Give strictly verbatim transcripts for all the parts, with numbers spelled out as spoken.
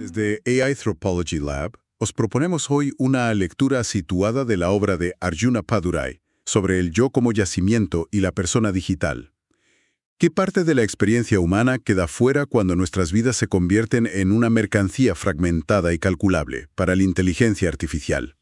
Desde A I Anthropology Lab, os proponemos hoy una lectura situada de la obra de Arjuna Padurai sobre el yo como yacimiento y la persona digital. ¿Qué parte de la experiencia humana queda fuera cuando nuestras vidas se convierten en una mercancía fragmentada y calculable para la inteligencia artificial?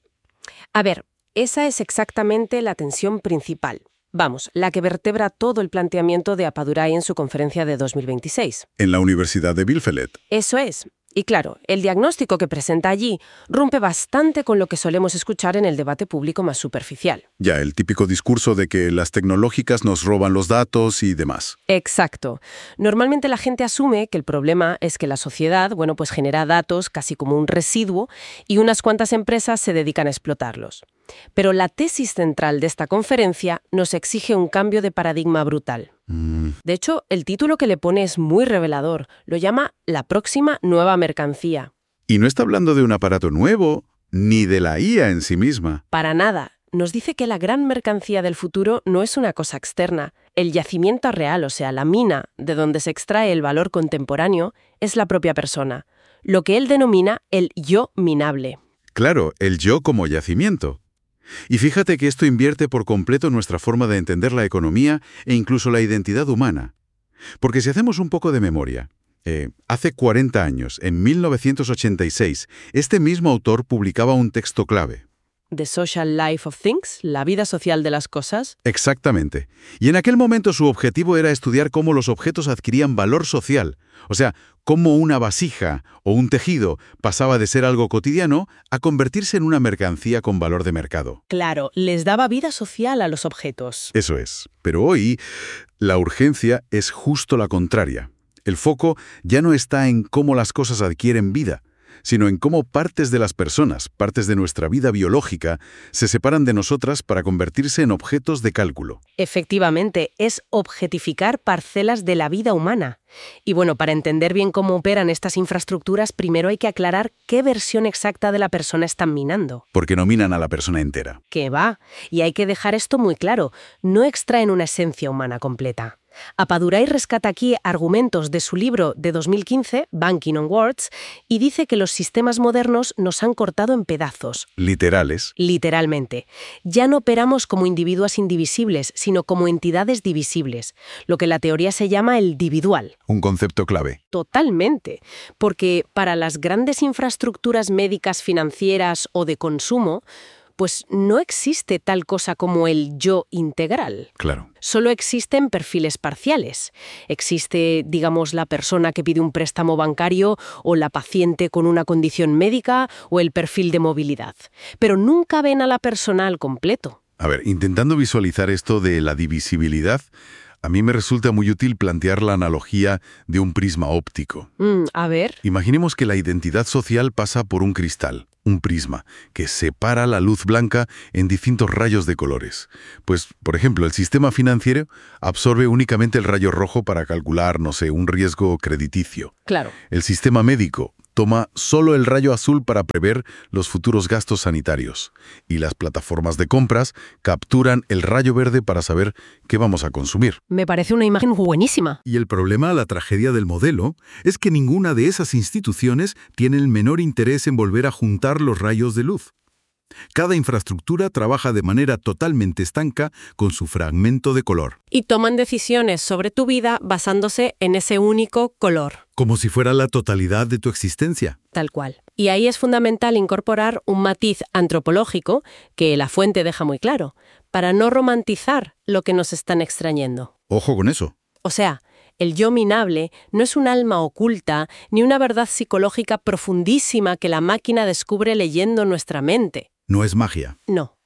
A ver, esa es exactamente la tensión principal. Vamos, la que vertebra todo el planteamiento de Padurai en su conferencia de dos mil veintiséis. En la Universidad de Bielefeld. Eso es. Y claro, el diagnóstico que presenta allí rompe bastante con lo que solemos escuchar en el debate público más superficial. Ya, el típico discurso de que las tecnológicas nos roban los datos y demás. Exacto. Normalmente la gente asume que el problema es que la sociedad, bueno, pues genera datos casi como un residuo y unas cuantas empresas se dedican a explotarlos. Pero la tesis central de esta conferencia nos exige un cambio de paradigma brutal. Mm. De hecho, el título que le pone es muy revelador. Lo llama La próxima nueva mercancía. Y no está hablando de un aparato nuevo, ni de la I A en sí misma. Para nada. Nos dice que la gran mercancía del futuro no es una cosa externa. El yacimiento real, o sea, la mina de donde se extrae el valor contemporáneo, es la propia persona. Lo que él denomina el yo minable. Claro, el yo como yacimiento. Y fíjate que esto invierte por completo nuestra forma de entender la economía e incluso la identidad humana. Porque si hacemos un poco de memoria, eh, hace cuarenta años, en mil novecientos ochenta y seis, este mismo autor publicaba un texto clave. The Social Life of Things, la vida social de las cosas. Exactamente. Y en aquel momento su objetivo era estudiar cómo los objetos adquirían valor social. O sea, cómo una vasija o un tejido pasaba de ser algo cotidiano a convertirse en una mercancía con valor de mercado. Claro, les daba vida social a los objetos. Eso es. Pero hoy, la urgencia es justo la contraria. El foco ya no está en cómo las cosas adquieren vida, sino en cómo partes de las personas, partes de nuestra vida biológica, se separan de nosotras para convertirse en objetos de cálculo. Efectivamente, es objetificar parcelas de la vida humana. Y bueno, para entender bien cómo operan estas infraestructuras, primero hay que aclarar qué versión exacta de la persona están minando. Porque no minan a la persona entera. Que va. Y hay que dejar esto muy claro. No extraen una esencia humana completa. Padurai rescata aquí argumentos de su libro de dos mil quince, Banking on Words, y dice que los sistemas modernos nos han cortado en pedazos. Literales. Literalmente. Ya no operamos como individuos indivisibles, sino como entidades divisibles, lo que la teoría se llama el dividual. Un concepto clave. Totalmente, porque para las grandes infraestructuras médicas, financieras o de consumo, pues no existe tal cosa como el yo integral. Claro. Solo existen perfiles parciales. Existe, digamos, la persona que pide un préstamo bancario o la paciente con una condición médica o el perfil de movilidad. Pero nunca ven a la persona al completo. A ver, intentando visualizar esto de la divisibilidad, a mí me resulta muy útil plantear la analogía de un prisma óptico. Mm, a ver. Imaginemos que la identidad social pasa por un cristal, un prisma, que separa la luz blanca en distintos rayos de colores. Pues, por ejemplo, el sistema financiero absorbe únicamente el rayo rojo para calcular, no sé, un riesgo crediticio. Claro. El sistema médico toma solo el rayo azul para prever los futuros gastos sanitarios. Y las plataformas de compras capturan el rayo verde para saber qué vamos a consumir. Me parece una imagen buenísima. Y el problema, la tragedia del modelo, es que ninguna de esas instituciones tiene el menor interés en volver a juntar los rayos de luz. Cada infraestructura trabaja de manera totalmente estanca con su fragmento de color. Y toman decisiones sobre tu vida basándose en ese único color. Como si fuera la totalidad de tu existencia. Tal cual. Y ahí es fundamental incorporar un matiz antropológico que la fuente deja muy claro, para no romantizar lo que nos están extrayendo. Ojo con eso. O sea, el yo minable no es un alma oculta ni una verdad psicológica profundísima que la máquina descubre leyendo nuestra mente. No es magia. No.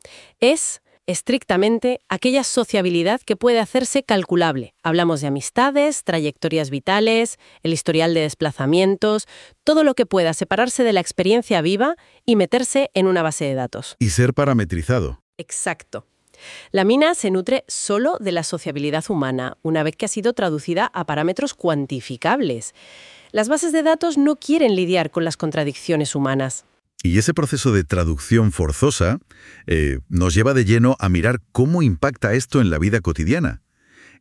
Es, estrictamente, aquella sociabilidad que puede hacerse calculable. Hablamos de amistades, trayectorias vitales, el historial de desplazamientos, todo lo que pueda separarse de la experiencia viva y meterse en una base de datos. Y ser parametrizado. Exacto. La mina se nutre solo de la sociabilidad humana, una vez que ha sido traducida a parámetros cuantificables. Las bases de datos no quieren lidiar con las contradicciones humanas. Y ese proceso de traducción forzosa eh, nos lleva de lleno a mirar cómo impacta esto en la vida cotidiana.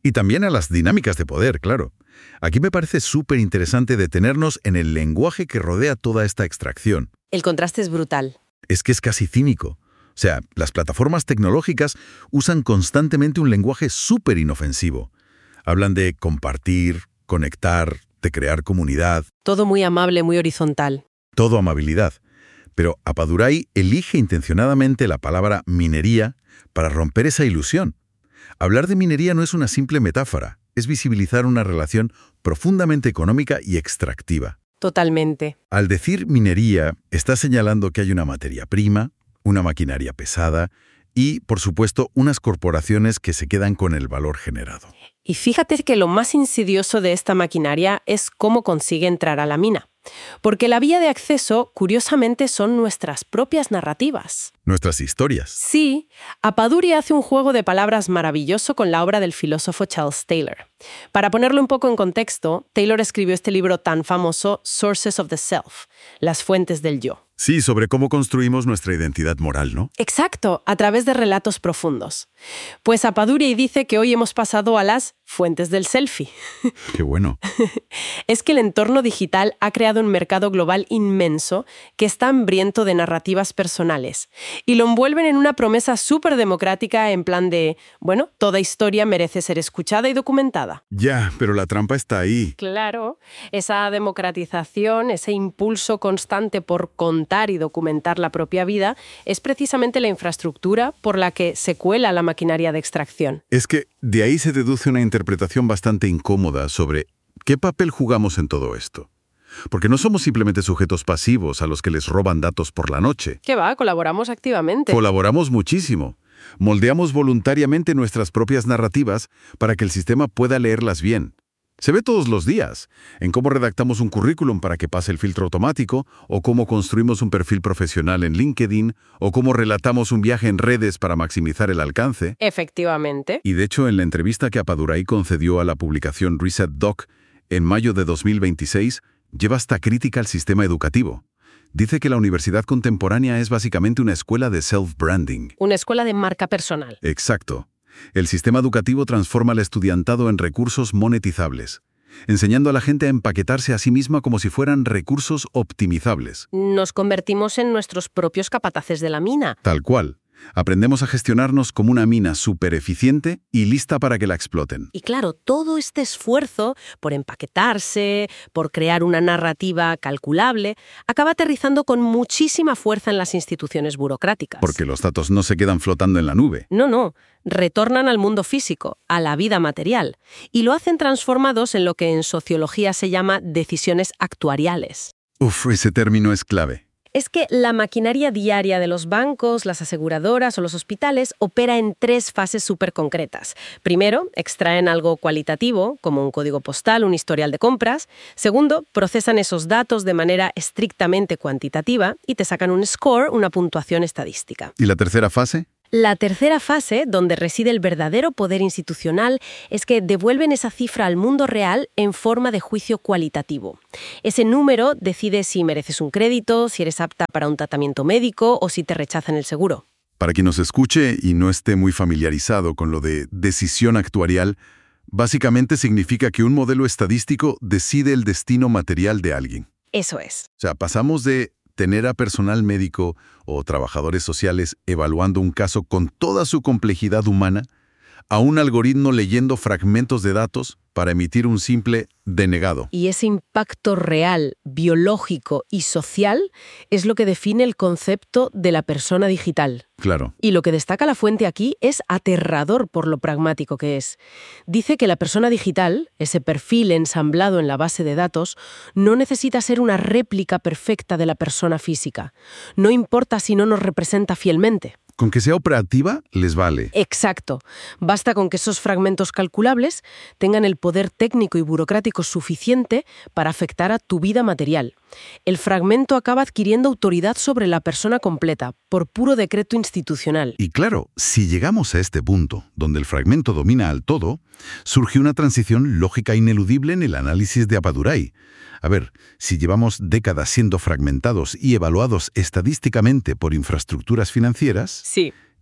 Y también a las dinámicas de poder, claro. Aquí me parece súper interesante detenernos en el lenguaje que rodea toda esta extracción. El contraste es brutal. Es que es casi cínico. O sea, las plataformas tecnológicas usan constantemente un lenguaje súper inofensivo. Hablan de compartir, conectar, de crear comunidad. Todo muy amable, muy horizontal. Todo amabilidad. Pero Appadurai elige intencionadamente la palabra minería para romper esa ilusión. Hablar de minería no es una simple metáfora, es visibilizar una relación profundamente económica y extractiva. Totalmente. Al decir minería, está señalando que hay una materia prima, una maquinaria pesada y, por supuesto, unas corporaciones que se quedan con el valor generado. Y fíjate que lo más insidioso de esta maquinaria es cómo consigue entrar a la mina. Porque la vía de acceso, curiosamente, son nuestras propias narrativas. Nuestras historias. Sí, Appadurai hace un juego de palabras maravilloso con la obra del filósofo Charles Taylor. Para ponerlo un poco en contexto, Taylor escribió este libro tan famoso, Sources of the Self, Las fuentes del yo. Sí, sobre cómo construimos nuestra identidad moral, ¿no? Exacto, a través de relatos profundos. Pues Appadurai dice que hoy hemos pasado a las fuentes del selfie. Qué bueno. Es que el entorno digital ha creado un mercado global inmenso que está hambriento de narrativas personales y lo envuelven en una promesa súper democrática en plan de, bueno, toda historia merece ser escuchada y documentada. Ya, pero la trampa está ahí. Claro, esa democratización, ese impulso constante por contar y documentar la propia vida es precisamente la infraestructura por la que se cuela la maquinaria de extracción. Es que de ahí se deduce una interpretación bastante incómoda sobre qué papel jugamos en todo esto. Porque no somos simplemente sujetos pasivos a los que les roban datos por la noche. ¿Qué va? Colaboramos activamente. Colaboramos muchísimo. Moldeamos voluntariamente nuestras propias narrativas para que el sistema pueda leerlas bien. Se ve todos los días, en cómo redactamos un currículum para que pase el filtro automático, o cómo construimos un perfil profesional en LinkedIn, o cómo relatamos un viaje en redes para maximizar el alcance. Efectivamente. Y de hecho, en la entrevista que Appadurai concedió a la publicación Reset Doc en mayo de dos mil veintiséis, lleva hasta crítica al sistema educativo. Dice que la universidad contemporánea es básicamente una escuela de self-branding. Una escuela de marca personal. Exacto. El sistema educativo transforma al estudiantado en recursos monetizables, enseñando a la gente a empaquetarse a sí misma como si fueran recursos optimizables. Nos convertimos en nuestros propios capataces de la mina. Tal cual. Aprendemos a gestionarnos como una mina súper eficiente y lista para que la exploten. Y claro, todo este esfuerzo por empaquetarse, por crear una narrativa calculable, acaba aterrizando con muchísima fuerza en las instituciones burocráticas. Porque los datos no se quedan flotando en la nube. No, no. Retornan al mundo físico, a la vida material, y lo hacen transformados en lo que en sociología se llama decisiones actuariales. Uf, ese término es clave. Es que la maquinaria diaria de los bancos, las aseguradoras o los hospitales opera en tres fases súper concretas. Primero, extraen algo cualitativo, como un código postal, un historial de compras. Segundo, procesan esos datos de manera estrictamente cuantitativa y te sacan un score, una puntuación estadística. ¿Y la tercera fase? La tercera fase, donde reside el verdadero poder institucional, es que devuelven esa cifra al mundo real en forma de juicio cualitativo. Ese número decide si mereces un crédito, si eres apta para un tratamiento médico o si te rechazan el seguro. Para quien nos escuche y no esté muy familiarizado con lo de decisión actuarial, básicamente significa que un modelo estadístico decide el destino material de alguien. Eso es. O sea, pasamos de tener a personal médico o trabajadores sociales evaluando un caso con toda su complejidad humana a un algoritmo leyendo fragmentos de datos para emitir un simple denegado. Y ese impacto real, biológico y social es lo que define el concepto de la persona digital. Claro. Y lo que destaca la fuente aquí es aterrador por lo pragmático que es. Dice que la persona digital, ese perfil ensamblado en la base de datos, no necesita ser una réplica perfecta de la persona física. No importa si no nos representa fielmente. Con que sea operativa, les vale. Exacto. Basta con que esos fragmentos calculables tengan el poder técnico y burocrático suficiente para afectar a tu vida material. El fragmento acaba adquiriendo autoridad sobre la persona completa, por puro decreto institucional. Y claro, si llegamos a este punto, donde el fragmento domina al todo, surge una transición lógica ineludible en el análisis de Appadurai. A ver, si llevamos décadas siendo fragmentados y evaluados estadísticamente por infraestructuras financieras, Sí.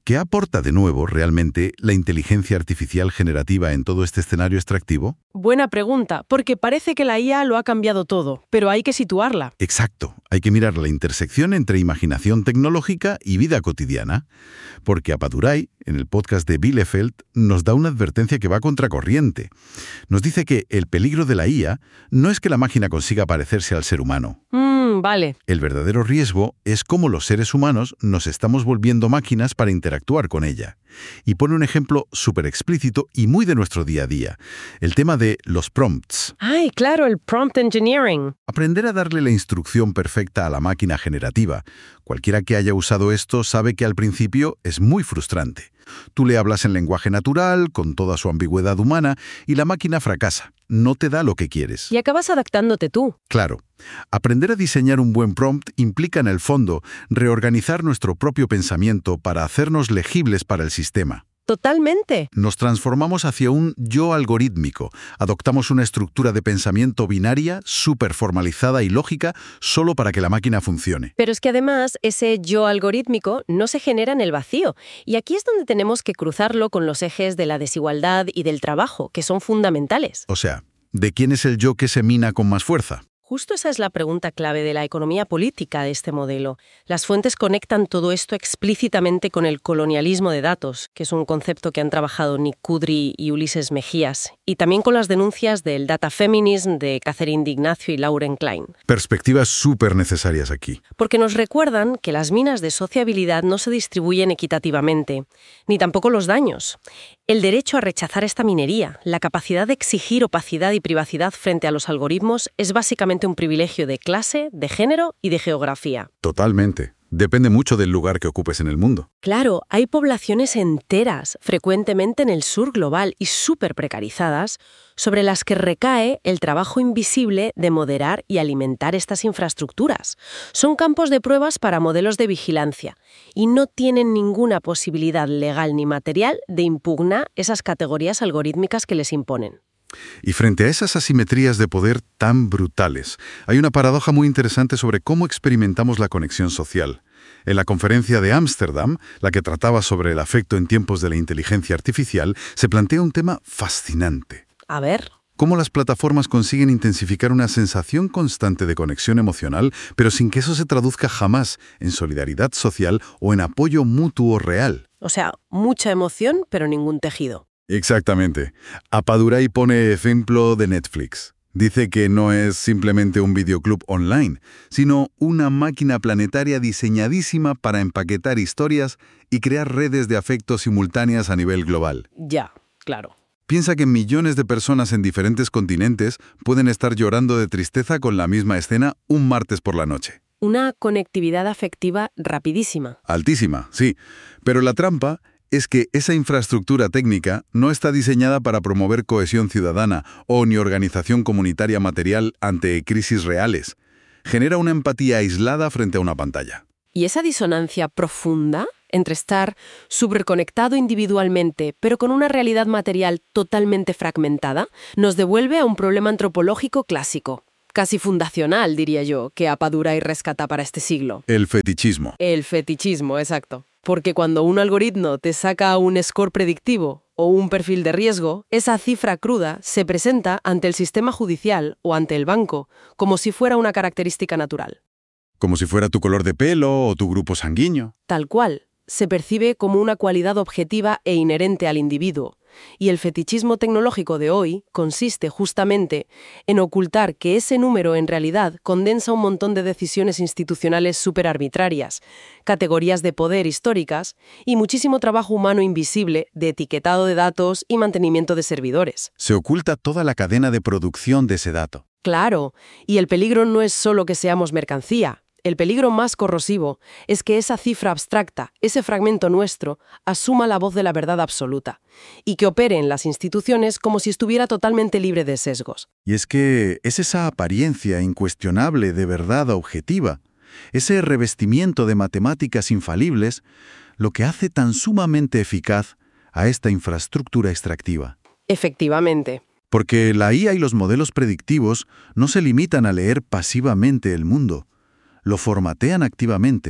¿Qué aporta de nuevo realmente la inteligencia artificial generativa en todo este escenario extractivo? Buena pregunta, porque parece que la I A lo ha cambiado todo, pero hay que situarla. Exacto. Hay que mirar la intersección entre imaginación tecnológica y vida cotidiana. Porque Appadurai, en el podcast de Bielefeld, nos da una advertencia que va contracorriente. Nos dice que el peligro de la I A no es que la máquina consiga parecerse al ser humano. Mmm, vale. El verdadero riesgo es cómo los seres humanos nos estamos volviendo máquinas para interactuar con ella. Y pone un ejemplo súper explícito y muy de nuestro día a día. El tema de los prompts. Ay, claro, el prompt engineering. Aprender a darle la instrucción perfecta a la máquina generativa. Cualquiera que haya usado esto sabe que al principio es muy frustrante. Tú le hablas en lenguaje natural, con toda su ambigüedad humana, y la máquina fracasa. No te da lo que quieres. Y acabas adaptándote tú. Claro. Aprender a diseñar un buen prompt implica, en el fondo, reorganizar nuestro propio pensamiento para hacernos legibles para el sistema. Totalmente. Nos transformamos hacia un yo algorítmico. Adoptamos una estructura de pensamiento binaria, súper formalizada y lógica, solo para que la máquina funcione. Pero es que además ese yo algorítmico no se genera en el vacío. Y aquí es donde tenemos que cruzarlo con los ejes de la desigualdad y del trabajo, que son fundamentales. O sea, ¿de quién es el yo que se mina con más fuerza? Justo esa es la pregunta clave de la economía política de este modelo. Las fuentes conectan todo esto explícitamente con el colonialismo de datos, que es un concepto que han trabajado Nick Kudry y Ulises Mejías, y también con las denuncias del data feminism de Catherine D'Ignacio y Lauren Klein. Perspectivas súper necesarias aquí. Porque nos recuerdan que las minas de sociabilidad no se distribuyen equitativamente, ni tampoco los daños. El derecho a rechazar esta minería, la capacidad de exigir opacidad y privacidad frente a los algoritmos, es básicamente un privilegio de clase, de género y de geografía. Totalmente. Depende mucho del lugar que ocupes en el mundo. Claro, hay poblaciones enteras, frecuentemente en el sur global y súper precarizadas, sobre las que recae el trabajo invisible de moderar y alimentar estas infraestructuras. Son campos de pruebas para modelos de vigilancia y no tienen ninguna posibilidad legal ni material de impugnar esas categorías algorítmicas que les imponen. Y frente a esas asimetrías de poder tan brutales, hay una paradoja muy interesante sobre cómo experimentamos la conexión social. En la conferencia de Ámsterdam, la que trataba sobre el afecto en tiempos de la inteligencia artificial, se plantea un tema fascinante. A ver. Cómo las plataformas consiguen intensificar una sensación constante de conexión emocional, pero sin que eso se traduzca jamás en solidaridad social o en apoyo mutuo real. O sea, mucha emoción, pero ningún tejido. Exactamente. Appadurai pone ejemplo de Netflix. Dice que no es simplemente un videoclub online, sino una máquina planetaria diseñadísima para empaquetar historias y crear redes de afecto simultáneas a nivel global. Ya, claro. Piensa que millones de personas en diferentes continentes pueden estar llorando de tristeza con la misma escena un martes por la noche. Una conectividad afectiva rapidísima. Altísima, sí. Pero la trampa es que esa infraestructura técnica no está diseñada para promover cohesión ciudadana o ni organización comunitaria material ante crisis reales. Genera una empatía aislada frente a una pantalla. ¿Y esa disonancia profunda entre estar superconectado individualmente, pero con una realidad material totalmente fragmentada, nos devuelve a un problema antropológico clásico? Casi fundacional, diría yo, que Appadurai rescata para este siglo. El fetichismo. El fetichismo, exacto. Porque cuando un algoritmo te saca un score predictivo o un perfil de riesgo, esa cifra cruda se presenta ante el sistema judicial o ante el banco como si fuera una característica natural. Como si fuera tu color de pelo o tu grupo sanguíneo. Tal cual. Se percibe como una cualidad objetiva e inherente al individuo. Y el fetichismo tecnológico de hoy consiste justamente en ocultar que ese número en realidad condensa un montón de decisiones institucionales superarbitrarias, categorías de poder históricas y muchísimo trabajo humano invisible de etiquetado de datos y mantenimiento de servidores. Se oculta toda la cadena de producción de ese dato. Claro, y el peligro no es solo que seamos mercancía. El peligro más corrosivo es que esa cifra abstracta, ese fragmento nuestro, asuma la voz de la verdad absoluta y que opere en las instituciones como si estuviera totalmente libre de sesgos. Y es que es esa apariencia incuestionable de verdad objetiva, ese revestimiento de matemáticas infalibles, lo que hace tan sumamente eficaz a esta infraestructura extractiva. Efectivamente. Porque la I A y los modelos predictivos no se limitan a leer pasivamente el mundo. Lo formatean activamente.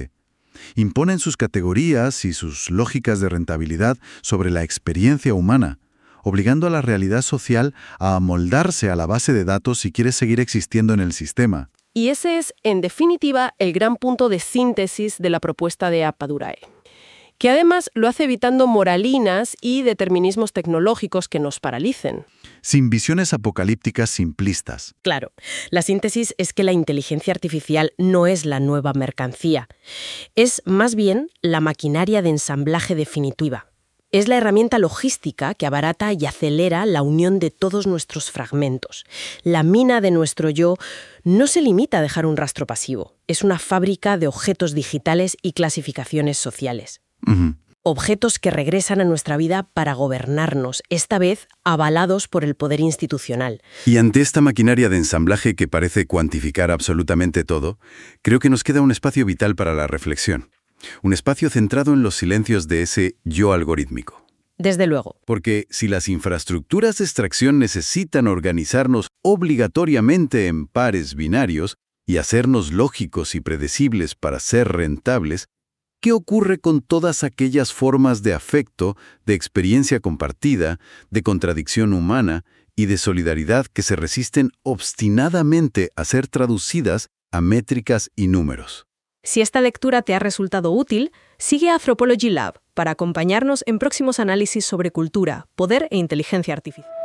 Imponen sus categorías y sus lógicas de rentabilidad sobre la experiencia humana, obligando a la realidad social a amoldarse a la base de datos si quiere seguir existiendo en el sistema. Y ese es, en definitiva, el gran punto de síntesis de la propuesta de Appadurai, que además lo hace evitando moralinas y determinismos tecnológicos que nos paralicen. Sin visiones apocalípticas simplistas. Claro, la síntesis es que la inteligencia artificial no es la nueva mercancía. Es más bien la maquinaria de ensamblaje definitiva. Es la herramienta logística que abarata y acelera la unión de todos nuestros fragmentos. La mina de nuestro yo no se limita a dejar un rastro pasivo. Es una fábrica de objetos digitales y clasificaciones sociales. Uh-huh. Objetos que regresan a nuestra vida para gobernarnos, esta vez avalados por el poder institucional. Y ante esta maquinaria de ensamblaje que parece cuantificar absolutamente todo, creo que nos queda un espacio vital para la reflexión. Un espacio centrado en los silencios de ese yo algorítmico. Desde luego. Porque si las infraestructuras de extracción necesitan organizarnos obligatoriamente en pares binarios y hacernos lógicos y predecibles para ser rentables, ¿qué ocurre con todas aquellas formas de afecto, de experiencia compartida, de contradicción humana y de solidaridad que se resisten obstinadamente a ser traducidas a métricas y números? Si esta lectura te ha resultado útil, sigue a Anthropology Lab para acompañarnos en próximos análisis sobre cultura, poder e inteligencia artificial.